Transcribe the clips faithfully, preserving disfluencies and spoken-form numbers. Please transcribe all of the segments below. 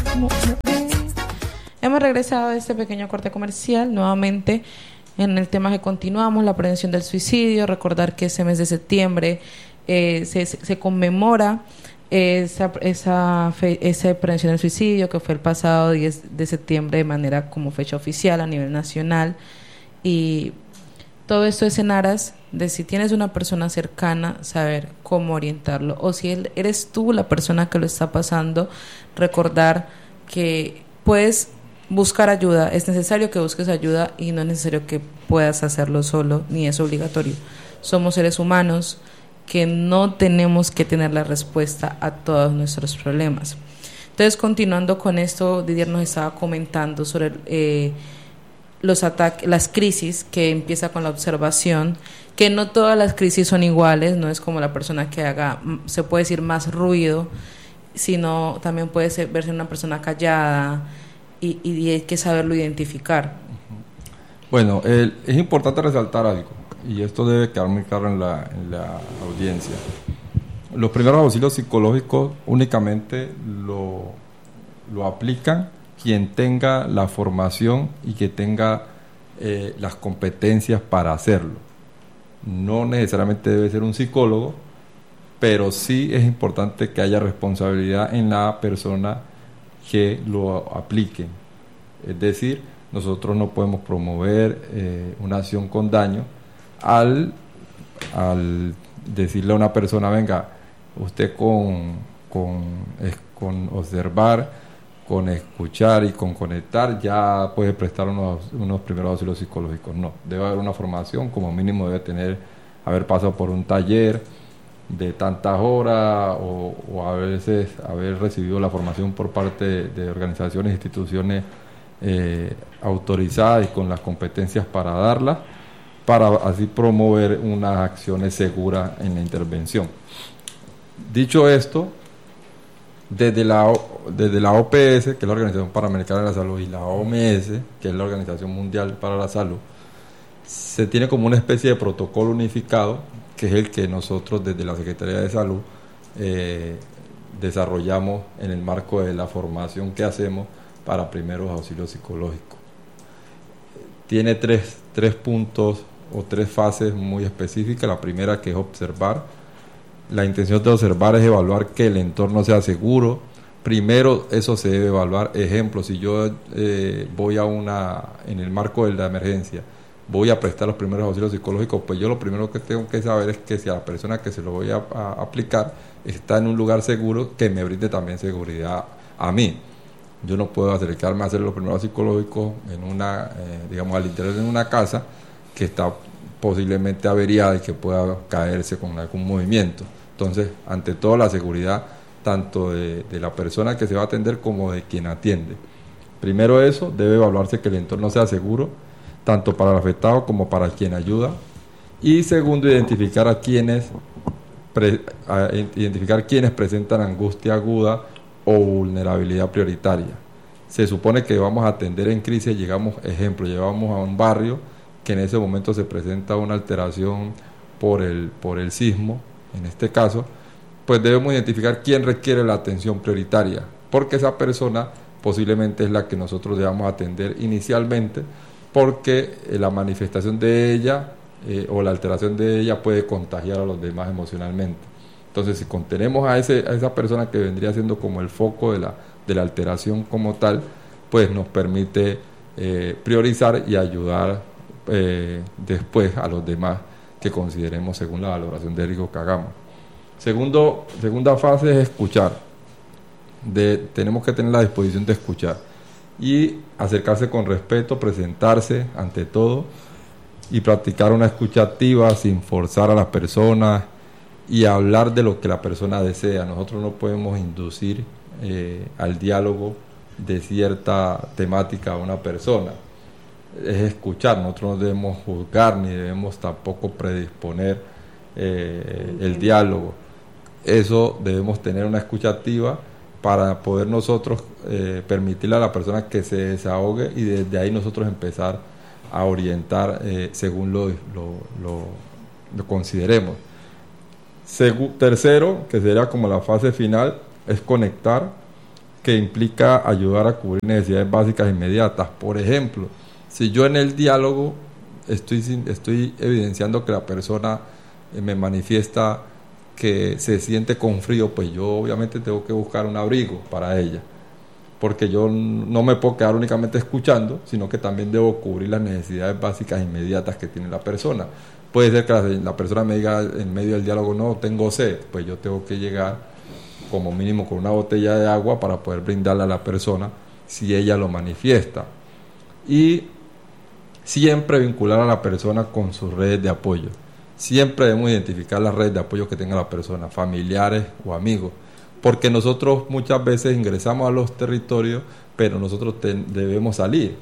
Hemos regresado a este pequeño corte comercial nuevamente en el tema que continuamos, la prevención del suicidio. Recordar que ese mes de septiembre eh, se, se conmemora esa, esa, fe, esa prevención del suicidio, que fue el pasado diez de septiembre de manera como fecha oficial a nivel nacional. Y todo esto es en aras de, si tienes una persona cercana, saber cómo orientarlo, o si él, eres tú la persona que lo está pasando, recordar que puedes buscar ayuda. Es necesario que busques ayuda y no es necesario que puedas hacerlo solo, ni es obligatorio. Somos seres humanos que no tenemos que tener la respuesta a todos nuestros problemas. Entonces, continuando con esto, Didier nos estaba comentando sobre eh, los ataques, las crisis, que empieza con la observación, que no todas las crisis son iguales, no es como la persona que haga, se puede decir, más ruido, sino también puede ser, verse una persona callada, y, y hay que saberlo identificar. Bueno, el, es importante resaltar algo, y esto debe quedar muy claro en la, en la audiencia. Los primeros auxilios psicológicos únicamente lo, lo aplican quien tenga la formación y que tenga eh, las competencias para hacerlo. No necesariamente debe ser un psicólogo, pero sí es importante que haya responsabilidad en la persona que lo aplique. Es decir, nosotros no podemos promover eh, una acción con daño al, al decirle a una persona, venga, usted con, con, es, con observar, con escuchar y con conectar ya puede prestar unos, unos primeros auxilios psicológicos. No, debe haber una formación, como mínimo debe tener, haber pasado por un taller de tantas horas o, o a veces haber recibido la formación por parte de, de organizaciones e instituciones eh, autorizadas y con las competencias para darlas, para así promover unas acciones seguras en la intervención. Dicho esto, desde la, desde la O P S, que es la Organización Panamericana de la Salud, y la O M S, que es la Organización Mundial para la Salud, se tiene como una especie de protocolo unificado, que es el que nosotros desde la Secretaría de Salud eh, desarrollamos en el marco de la formación que hacemos para primeros auxilios psicológicos. Tiene tres, tres puntos o tres fases muy específicas. La primera, que es observar. La intención de observar es evaluar que el entorno sea seguro. Primero, eso se debe evaluar. Ejemplo, si yo eh, voy a una, en el marco de la emergencia, voy a prestar los primeros auxilios psicológicos, pues yo lo primero que tengo que saber es que si a la persona que se lo voy a, a aplicar está en un lugar seguro, que me brinde también seguridad a mí. Yo no puedo acercarme a hacer los primeros psicológicos en una, eh, digamos, al interior de una casa que está posiblemente averiada y que pueda caerse con algún movimiento. Entonces, ante todo, la seguridad tanto de, de la persona que se va a atender como de quien atiende. Primero eso, debe evaluarse que el entorno sea seguro, tanto para el afectado como para quien ayuda. Y segundo, identificar a quienes, pre, a identificar quienes presentan angustia aguda o vulnerabilidad prioritaria. Se supone que vamos a atender en crisis, llegamos, ejemplo, llegamos a un barrio que en ese momento se presenta una alteración por el, por el sismo, en este caso, pues debemos identificar quién requiere la atención prioritaria, porque esa persona posiblemente es la que nosotros debamos atender inicialmente, porque eh, la manifestación de ella eh, o la alteración de ella puede contagiar a los demás emocionalmente. Entonces, si contenemos a, ese, a esa persona que vendría siendo como el foco de la, de la alteración como tal, pues nos permite eh, priorizar y ayudar eh, después a los demás que consideremos según la valoración de riesgo que hagamos. Segundo, segunda fase es escuchar. De, tenemos que tener la disposición de escuchar y acercarse con respeto, presentarse ante todo y practicar una escucha activa sin forzar a las personas y hablar de lo que la persona desea. Nosotros no podemos inducir eh, al diálogo de cierta temática a una persona. Es escuchar, nosotros no debemos juzgar ni debemos tampoco predisponer eh, el diálogo. Eso debemos tener una escucha activa para poder nosotros eh, permitirle a la persona que se desahogue y desde ahí nosotros empezar a orientar eh, según lo, lo, lo, lo consideremos. Segu- tercero, que sería como la fase final, es conectar. que implica ayudar a cubrir necesidades básicas inmediatas. Por ejemplo, si yo en el diálogo estoy, estoy evidenciando que la persona eh, me manifiesta que se siente con frío, pues yo obviamente tengo que buscar un abrigo para ella, porque yo no me puedo quedar únicamente escuchando, sino que también debo cubrir las necesidades básicas inmediatas que tiene la persona. Puede ser que la, la persona me diga en medio del diálogo, no, tengo sed, pues yo tengo que llegar como mínimo con una botella de agua para poder brindarle a la persona si ella lo manifiesta. Y siempre vincular a la persona con sus redes de apoyo. Siempre debemos identificar las redes de apoyo que tenga la persona, familiares o amigos, porque nosotros muchas veces ingresamos a los territorios, pero nosotros ten, debemos salir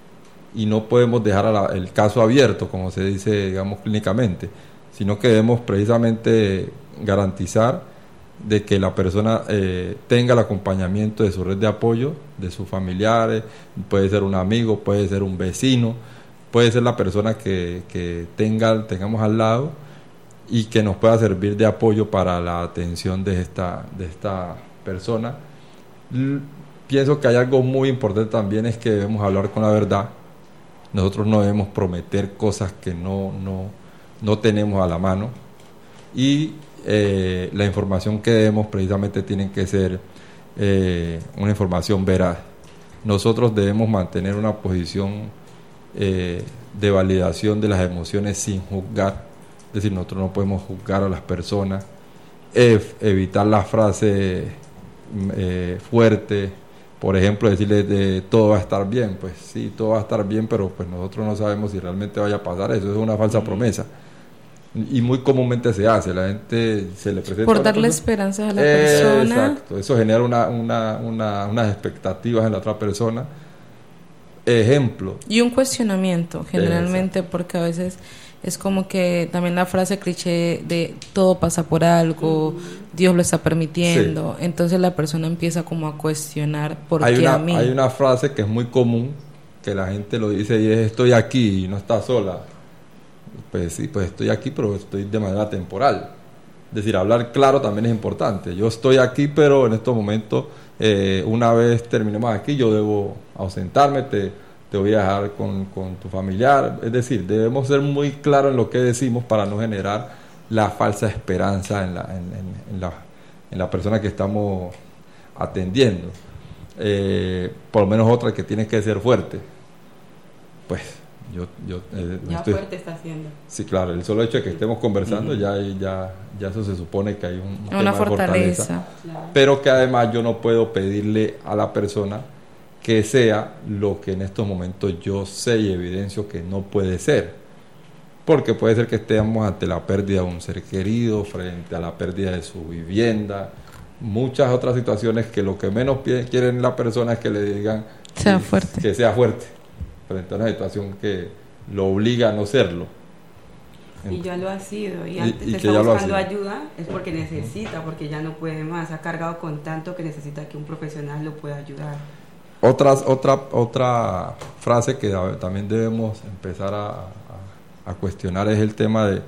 y no podemos dejar a la, el caso abierto, como se dice, digamos, clínicamente, sino que debemos precisamente garantizar de que la persona eh, tenga el acompañamiento de su red de apoyo, de sus familiares, puede ser un amigo, puede ser un vecino, puede ser la persona que, que tenga, tengamos al lado y que nos pueda servir de apoyo para la atención de esta, de esta persona. L- pienso que hay algo muy importante también, es que debemos hablar con la verdad. Nosotros no debemos prometer cosas que no, no, no tenemos a la mano, y eh, la información que demos precisamente tiene que ser eh, una información veraz. Nosotros debemos mantener una posición Eh, de validación de las emociones sin juzgar, es decir, nosotros no podemos juzgar a las personas, eh, evitar la frase eh, fuerte, por ejemplo, decirle de todo va a estar bien. Pues sí, todo va a estar bien, pero pues nosotros no sabemos si realmente vaya a pasar eso, es una falsa promesa. Y muy comúnmente se hace, la gente se le presenta... Por darle esperanza a la eh, persona. Exacto, eso genera una, una, una, unas expectativas en la otra persona. Ejemplo. Y un cuestionamiento, generalmente, exacto, porque a veces es como que también la frase cliché de todo pasa por algo, mm. Dios lo está permitiendo, sí. Entonces la persona empieza como a cuestionar por hay qué una, a mí. Hay una frase que es muy común, que la gente lo dice y es estoy aquí y no está sola. Pues sí, pues estoy aquí, pero estoy de manera temporal. Es decir, hablar claro también es importante. Yo estoy aquí, pero en estos momentos, eh, una vez terminemos aquí, yo debo ausentarme, te, te voy a dejar con, con tu familiar. Es decir, debemos ser muy claros en lo que decimos para no generar la falsa esperanza en la, en, en, en la, en la persona que estamos atendiendo. Eh, por lo menos otra que tiene que ser fuerte. Pues yo, yo eh, ya estoy, fuerte está haciendo. Sí, claro, el solo hecho de que estemos conversando, uh-huh, ya, ya, ya eso se supone que hay un, un una tema fortaleza, de fortaleza, claro, pero que además yo no puedo pedirle a la persona que sea lo que en estos momentos yo sé y evidencio que no puede ser, porque puede ser que estemos ante la pérdida de un ser querido, frente a la pérdida de su vivienda, muchas otras situaciones que lo que menos quieren la persona es que le digan sea fuerte. que sea fuerte frente a una situación que lo obliga a no serlo. Y ya lo ha sido, y antes y, y está buscando ayuda, es porque necesita, porque ya no puede más, ha cargado con tanto que necesita que un profesional lo pueda ayudar. Otras, otra, otra frase que también debemos empezar a, a, a cuestionar es el tema de,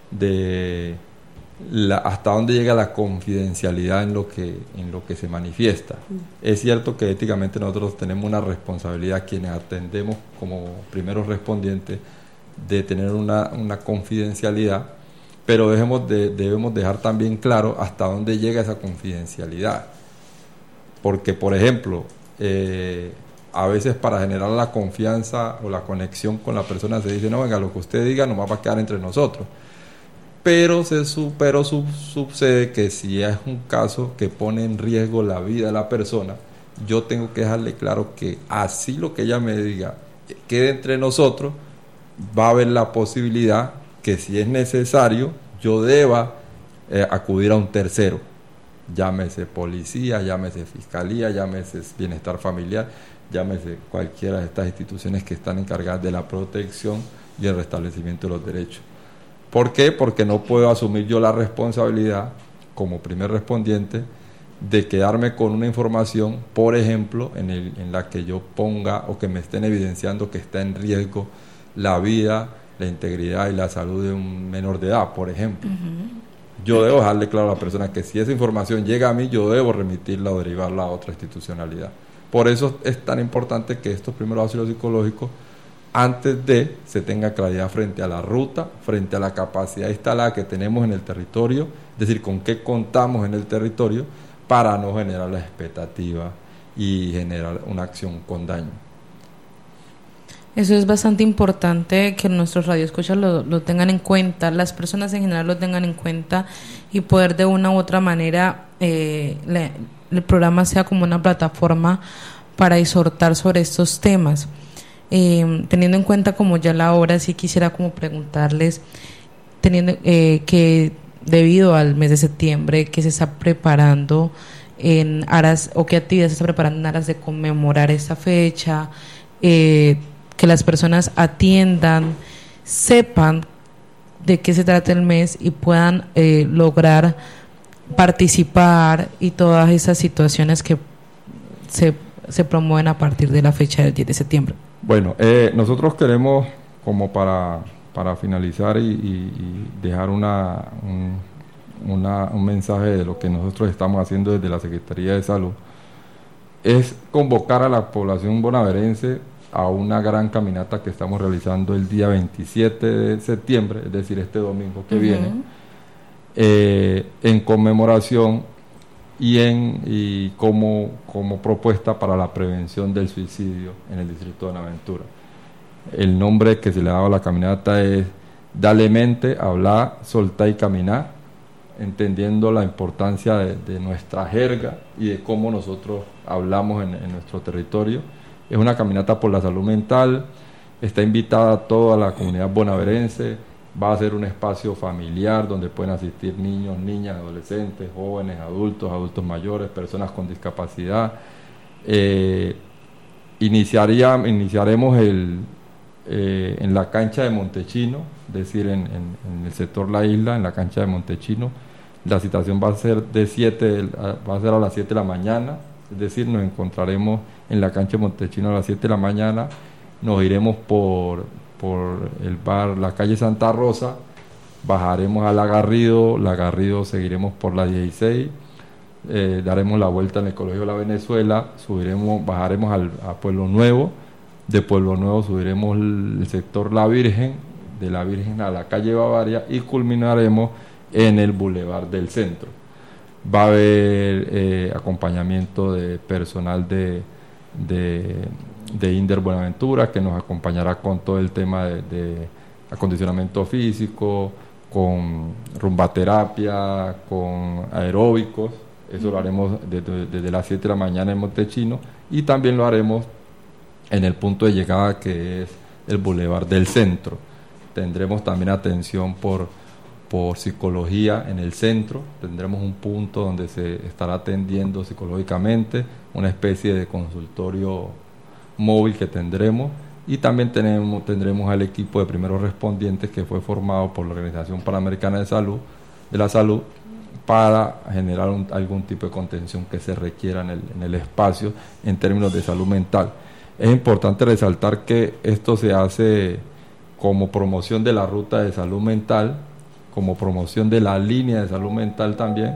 de la, hasta dónde llega la confidencialidad en lo que, en lo que se manifiesta. Mm. Es cierto que éticamente nosotros tenemos una responsabilidad, quienes atendemos como primeros respondientes, de tener una, una confidencialidad, pero dejemos de, debemos dejar también claro hasta dónde llega esa confidencialidad. Porque, por ejemplo, eh, a veces para generar la confianza o la conexión con la persona se dice, no, venga, lo que usted diga nomás va a quedar entre nosotros. Pero, se, pero sub, sucede que si es un caso que pone en riesgo la vida de la persona, yo tengo que dejarle claro que así lo que ella me diga quede entre nosotros, va a haber la posibilidad que si es necesario yo deba eh, acudir a un tercero, llámese policía, llámese fiscalía, llámese bienestar familiar, llámese cualquiera de estas instituciones que están encargadas de la protección y el restablecimiento de los derechos. ¿Por qué? Porque no puedo asumir yo la responsabilidad como primer respondiente de quedarme con una información, por ejemplo, en, el, en la que yo ponga o que me estén evidenciando que está en riesgo la vida, la integridad y la salud de un menor de edad, por ejemplo. Uh-huh. yo debo dejarle claro a la persona que si esa información llega a mí, yo debo remitirla o derivarla a otra institucionalidad. Por eso es tan importante que estos primeros auxilios psicológicos, antes de, se tenga claridad frente a la ruta, frente a la capacidad instalada que tenemos en el territorio, es decir, con qué contamos en el territorio, para no generar la expectativa y generar una acción con daño. Eso es bastante importante que nuestros radioescuchas lo, lo tengan en cuenta, las personas en general lo tengan en cuenta y poder de una u otra manera eh, le, el programa sea como una plataforma para exhortar sobre estos temas. Eh, teniendo en cuenta como ya la hora, sí quisiera como preguntarles, teniendo eh, que debido al mes de septiembre que se está preparando en aras, o qué actividades se está preparando en aras de conmemorar esta fecha, eh, que las personas atiendan, sepan de qué se trata el mes y puedan eh, lograr participar y todas esas situaciones que se, se promueven a partir de la fecha del diez de septiembre. Bueno, eh, nosotros queremos, como para, para finalizar y, y, y dejar una, un, una, un mensaje de lo que nosotros estamos haciendo desde la Secretaría de Salud, es convocar a la población bonaerense a una gran caminata que estamos realizando el día veintisiete de septiembre, es decir, este domingo que uh-huh. viene, eh, en conmemoración y en y como, como propuesta para la prevención del suicidio en el distrito de Buenaventura. El nombre que se le ha dado a la caminata es Dale mente, hablar, soltar y caminar, entendiendo la importancia de, de nuestra jerga y de cómo nosotros hablamos en, en nuestro territorio. Es una caminata por la salud mental, está invitada toda la comunidad bonaerense, va a ser un espacio familiar donde pueden asistir niños, niñas, adolescentes, jóvenes, adultos, adultos mayores, personas con discapacidad. Eh, iniciaría, iniciaremos el, eh, en la cancha de Montechino, es decir, en, en, en el sector La Isla, en la cancha de Montechino. La citación va a ser de siete, va a ser a las siete de la mañana, es decir, nos encontraremos en la cancha de Montechino a las siete de la mañana, nos iremos por, por el bar, la calle Santa Rosa, bajaremos a La Garrido, La Garrido seguiremos por la dieciséis, eh, daremos la vuelta en el Colegio de la Venezuela, subiremos, bajaremos al, a Pueblo Nuevo, de Pueblo Nuevo subiremos el, el sector La Virgen, de La Virgen a la calle Bavaria y culminaremos en el Boulevard del Centro. Va a haber eh, acompañamiento de personal de, de, de Inder Buenaventura, que nos acompañará con todo el tema de, de acondicionamiento físico, con rumbaterapia, con aeróbicos. Eso lo haremos desde, desde las siete de la mañana en Montechino, y también lo haremos en el punto de llegada, que es el Boulevard del Centro. Tendremos también atención por por psicología en el centro, tendremos un punto donde se estará atendiendo psicológicamente, una especie de consultorio móvil que tendremos, y también tenemos, tendremos al equipo de primeros respondientes que fue formado por la Organización Panamericana de Salud, de la Salud, para generar un, algún tipo de contención que se requiera en el, en el espacio en términos de salud mental. Es importante resaltar que esto se hace como promoción de la ruta de salud mental, como promoción de la línea de salud mental también,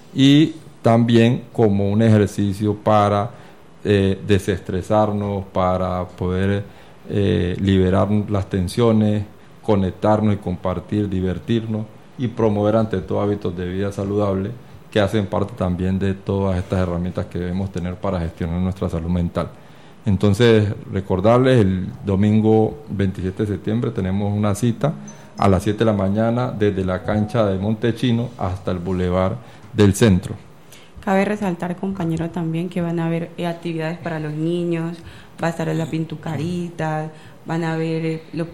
y también como un ejercicio para eh, desestresarnos, para poder eh, liberar las tensiones, conectarnos y compartir, divertirnos y promover ante todo hábitos de vida saludable que hacen parte también de todas estas herramientas que debemos tener para gestionar nuestra salud mental. Entonces, recordarles, el domingo veintisiete de septiembre tenemos una cita a las siete de la mañana desde la cancha de Montechino hasta el Boulevard del Centro. Cabe resaltar, compañero, también que van a haber eh, actividades para los niños, va a estar la pintucarita, van a haber eh, lo,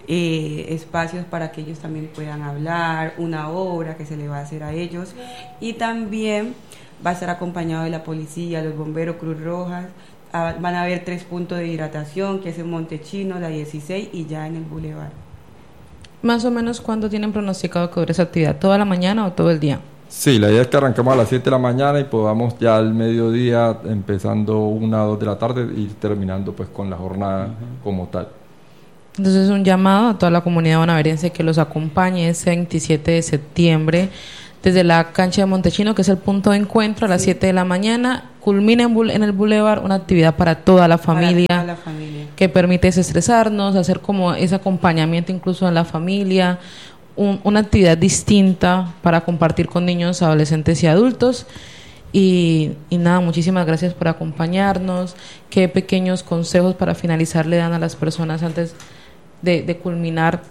eh, espacios para que ellos también puedan hablar, una obra que se le va a hacer a ellos, y también va a estar acompañado de la policía, los bomberos, Cruz Roja. Ah, van a haber tres puntos de hidratación, que es en Montechino, la dieciséis y ya en el Boulevard. Más o menos, ¿cuándo tienen pronosticado que dure esa actividad? ¿Toda la mañana o todo el día? Sí, la idea es que arranquemos a las siete de la mañana y podamos ya al mediodía, empezando una o dos de la tarde, ir terminando pues con la jornada uh-huh. como tal. Entonces, un llamado a toda la comunidad bonaerense que los acompañe ese veintisiete de septiembre desde la cancha de Montechino, que es el punto de encuentro, a las siete de la mañana. Culmina en, bul- en el Boulevard una actividad para toda la familia, Para toda la familia. que permite desestresarnos, hacer como ese acompañamiento incluso en la familia, un- una actividad distinta para compartir con niños, adolescentes y adultos. Y, y nada, muchísimas gracias por acompañarnos. ¿Qué pequeños consejos para finalizar le dan a las personas antes de, de culminar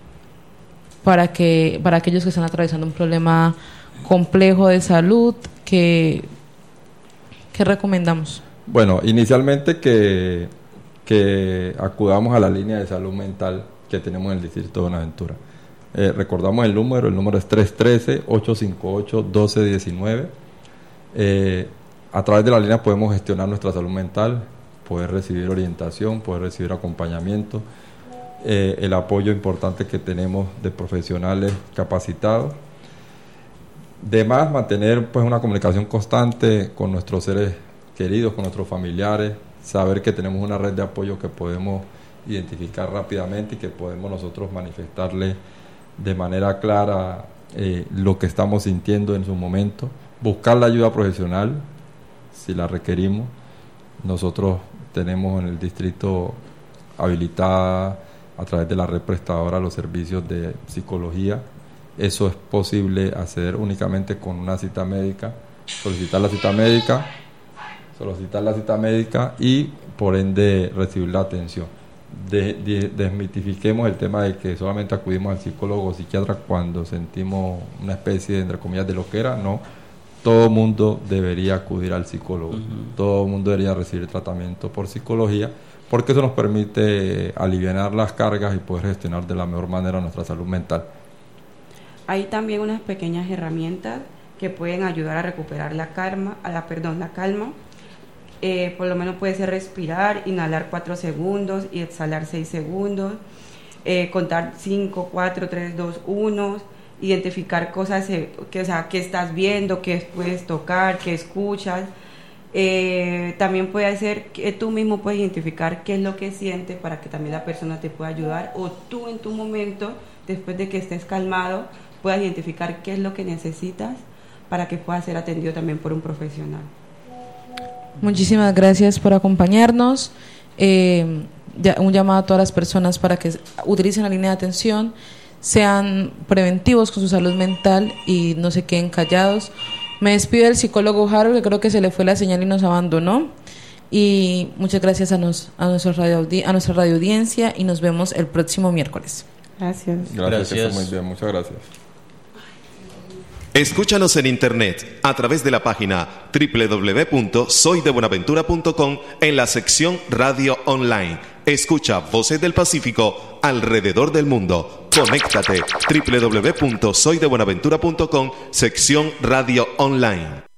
para que para aquellos que están atravesando un problema complejo de salud? que ¿Qué recomendamos? Bueno, inicialmente que, que acudamos a la línea de salud mental que tenemos en el distrito de Buenaventura. Eh, recordamos el número, el número es tres uno tres, ocho cinco ocho, uno dos uno nueve. Eh, a través de la línea podemos gestionar nuestra salud mental, poder recibir orientación, poder recibir acompañamiento, eh, el apoyo importante que tenemos de profesionales capacitados. Además, mantener pues una comunicación constante con nuestros seres queridos, con nuestros familiares, saber que tenemos una red de apoyo que podemos identificar rápidamente y que podemos nosotros manifestarle de manera clara eh, lo que estamos sintiendo en su momento, buscar la ayuda profesional si la requerimos. Nosotros tenemos en el distrito habilitada a través de la red prestadora los servicios de psicología. Eso es posible hacer únicamente con una cita médica, solicitar la cita médica, solicitar la cita médica y por ende recibir la atención. De, de, desmitifiquemos el tema de que solamente acudimos al psicólogo o psiquiatra cuando sentimos una especie de, entre comillas, de loquera. No, todo mundo debería acudir al psicólogo, uh-huh. Todo mundo debería recibir tratamiento por psicología, porque eso nos permite aliviar las cargas y poder gestionar de la mejor manera nuestra salud mental. Hay también unas pequeñas herramientas que pueden ayudar a recuperar la calma, a la perdón, la calma. Eh, por lo menos puede ser respirar, inhalar cuatro segundos y exhalar seis segundos, eh, contar cinco, cuatro, tres, dos, uno, identificar cosas eh, que, o sea, que estás viendo, que puedes tocar, que escuchas. Eh, también puede ser que tú mismo puedes identificar qué es lo que sientes para que también la persona te pueda ayudar, o tú en tu momento, después de que estés calmado, puedas identificar qué es lo que necesitas para que puedas ser atendido también por un profesional. Muchísimas gracias por acompañarnos. Eh, ya, un llamado a todas las personas para que utilicen la línea de atención, sean preventivos con su salud mental y no se queden callados. Me despido del psicólogo Harold, que creo que se le fue la señal y nos abandonó. Y muchas gracias a, nos, a, nuestra radio, a nuestra radio audiencia y nos vemos el próximo miércoles. Gracias. Gracias, gracias. Que esté muy bien, muchas gracias. Escúchanos en internet a través de la página doble u doble u doble u punto soy de buenaventura punto com en la sección Radio Online. Escucha Voces del Pacífico alrededor del mundo. Conéctate doble u doble u doble u punto soy de buenaventura punto com sección Radio Online.